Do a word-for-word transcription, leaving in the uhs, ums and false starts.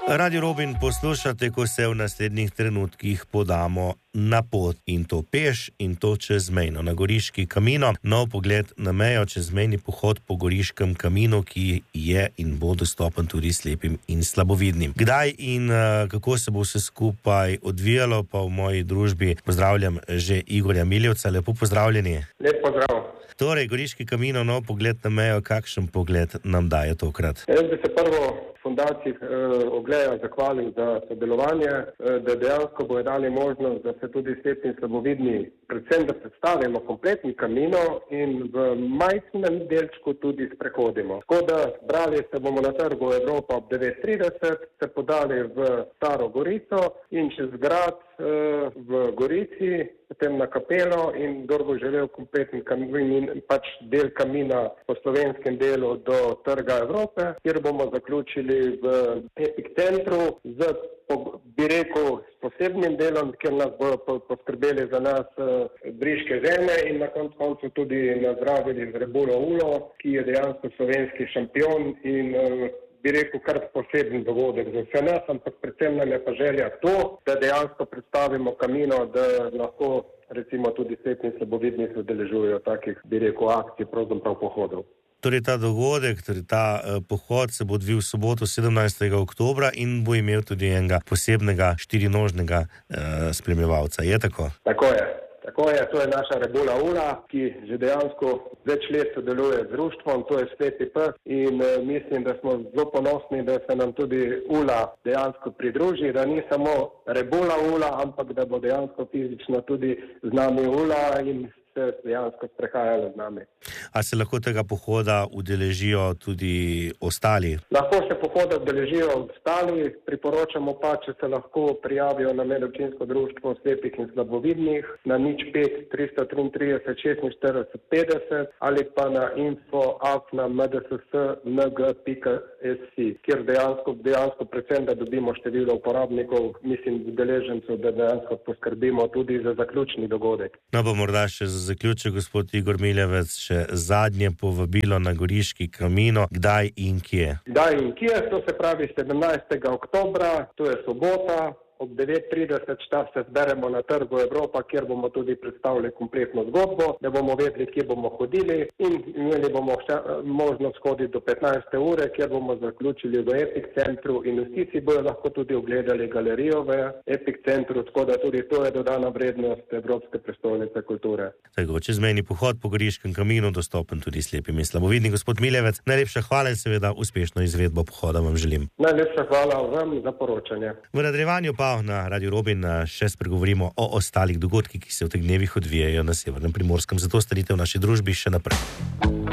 Radio Robin poslušate, ko se v naslednjih trenutkih podamo na pot, in to peš, in to čezmejno, na Goriški Kamino. Nov pogled na mejo, čezmejni pohod po Goriškem Kaminu, ki je in bo dostopen tudi slepim in slabovidnim. Kdaj in uh, kako se bo vse skupaj odvijalo, pa v moji družbi pozdravljam že Igorja Miljevca. Lepo pozdravljeni. Lep pozdrav. Torej, Goriški Kamino, nov pogled na mejo, kakšen pogled nam daje tokrat? Jaz bi se prvo fundaciji eh, Ogleja zahvalil za sodelovanje, eh, da dejansko bojo dali možnost, da se tudi slepi in slabovidni, predvsem da predstavimo kompletni Kamino in v majhnem delčku tudi sprehodimo. Tako da zbrali se bomo na trgu Evropa ob devet trideset, se podali v Staro Gorico in čez grad eh, v Gorici, potem na Kapelo, in kdor bo želel kompletni kamin, pač del Kamina po slovenskem delu do Trga Evrope, kjer bomo zaključili v Epic centru z, bi rekel, s posebnim delom, kjer nas bo poskrbeli za nas briške žene in na koncu koncu tudi nazdravili z Rebulo Ulo, ki je dejansko slovenski šampion in bi rekel, kar poseben dogodek za vse nas, ampak predvsem nam je pa želja to, da dejansko predstavimo Kamino, da lahko recimo tudi slepi in slabovidni se udeležujejo takih, bi rekel, akcij, pravzaprav pohodov. Torej ta dogodek, torej ta eh, pohod se bo odvil v soboto sedemnajstega oktobra in bo imel tudi enega posebnega štirinožnega eh, spremljevalca. Je tako? Tako je. Tako je, to je naša Rebula Ula, ki že dejansko več let sodeluje z društvom, to je slepi pes in e, mislim, da smo zelo ponosni, da se nam tudi Ula dejansko pridruži, da ni samo Rebula Ula, ampak da bo dejansko fizično tudi z nami Ula in se dejansko sprehajala z nami. A se lahko tega pohoda udeležijo tudi ostali? Lahko se pohoda udeležijo ostali, priporočamo pa, če se lahko prijavijo na medobčinsko društvo slepih in slabovidnih na nič pet tristo triintrideset šestinštirideset petdeset ali pa na info afna mdss ng pika si, kjer dejansko, dejansko predvsem, da dobimo število uporabnikov, mislim, udeležencev, da dejansko poskrbimo tudi za zaključni dogodek. No pa morda še za zaključek, gospod Igor Miljevec, še zadnje povabilo na Goriški Kamino, kdaj in kje? Kdaj in kje, to se pravi sedemnajstega oktobra, to je sobota, ob devet trideset čas se zberemo na Trgu Evropa, kjer bomo tudi predstavili kompletno zgodbo, da bomo vedeli, kje bomo hodili, in imeli bomo možnost hoditi do petnajste ure, kjer bomo zaključili v Epic centru in vsi si bojo lahko tudi ogledali galerijo v Epic centru, tako da tudi to je dodana vrednost Evropske prestolnice kulture. Tako, čezmejni pohod po Goriškem Kaminu, dostopen tudi slepim in slabovidnim. Gospod Miljevec, najlepša hvala in seveda uspešno izvedbo pohoda vam želim. Najlepša hvala vam za poročanje. V nadaljevanju pa na Radio Robin še spregovorimo o ostalih dogodkih, ki se v teh dnevih odvijajo na severnem Primorskem. Zato stanite v naši družbi še naprej.